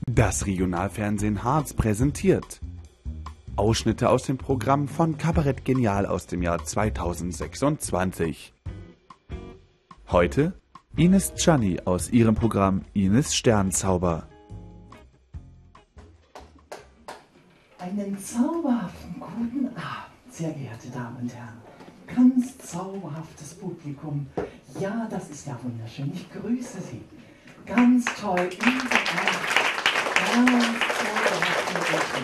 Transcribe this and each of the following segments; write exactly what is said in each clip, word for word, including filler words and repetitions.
Das Regionalfernsehen Harz präsentiert Ausschnitte aus dem Programm von Kabarett Genial aus dem Jahr zweitausendsechsundzwanzig. Heute Ines Tschanni aus ihrem Programm Ines Sternzauber. Einen zauberhaften guten Abend, sehr geehrte Damen und Herren. Ganz zauberhaftes Publikum. Ja, das ist ja wunderschön. Ich grüße Sie. Ganz toll. Überall. Ganz zauberhafte Menschen.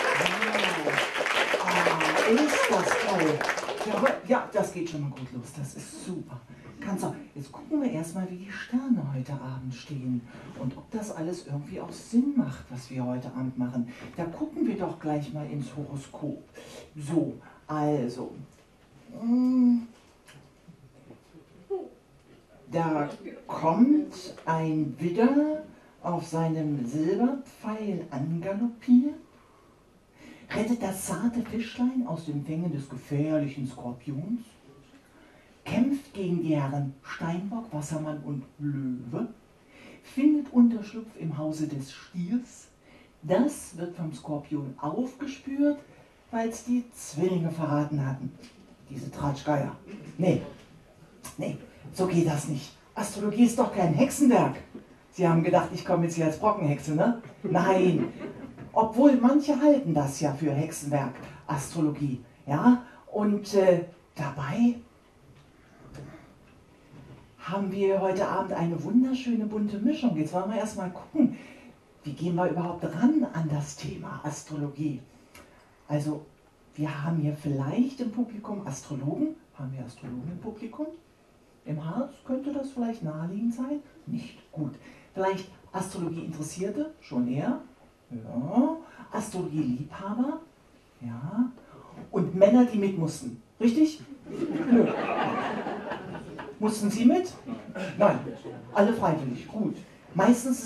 Wow. Ah, ist das toll. Ja, ja, das geht schon mal gut los. Das ist super. Ganz auch. Jetzt gucken wir erstmal, wie die Sterne heute Abend stehen und ob das alles irgendwie auch Sinn macht, was wir heute Abend machen. Da gucken wir doch gleich mal ins Horoskop. So, also. Da kommt ein Widder auf seinem Silberpfeil angaloppiert, rettet das zarte Fischlein aus den Fängen des gefährlichen Skorpions, kämpft gegen die Herren Steinbock, Wassermann und Löwe, findet Unterschlupf im Hause des Stiers. Das wird vom Skorpion aufgespürt, weil es die Zwillinge verraten hatten. Diese Tratschgeier. Nee, nee, so geht das nicht. Astrologie ist doch kein Hexenwerk. Sie haben gedacht, ich komme jetzt hier als Brockenhexe, ne? Nein, obwohl manche halten das ja für Hexenwerk, Astrologie. Ja, und äh, dabei haben wir heute Abend eine wunderschöne bunte Mischung. Jetzt wollen wir erstmal gucken, wie gehen wir überhaupt ran an das Thema Astrologie. Also, wir haben hier vielleicht im Publikum Astrologen. Haben wir Astrologen im Publikum? Im Harz könnte das vielleicht naheliegend sein? Nicht gut. Vielleicht Astrologie-Interessierte? Schon eher? Ja. Astrologie-Liebhaber? Ja. Und Männer, die mit mussten. Richtig? Nö. Mussten Sie mit? Nein. Alle freiwillig. Gut. Meistens